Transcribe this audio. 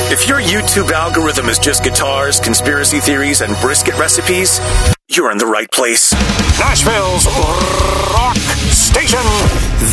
If your YouTube algorithm is just guitars, conspiracy theories, and brisket recipes, you're in the right place. Nashville's Rock Station.